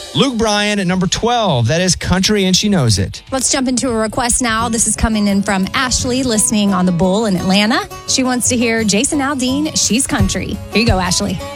Luke Bryan at number 12. That is Country and She Knows It. Let's jump into a request now. This is coming in from Ashley, listening on the Bull in Atlanta. She wants to hear Jason Aldean, She's Country. Here you go, Ashley.